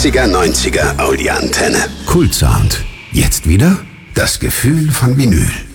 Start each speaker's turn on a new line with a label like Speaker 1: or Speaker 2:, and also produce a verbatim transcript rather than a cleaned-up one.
Speaker 1: achtziger, neunziger Audi-Antenne.
Speaker 2: Kultsound. Jetzt wieder das Gefühl von Vinyl.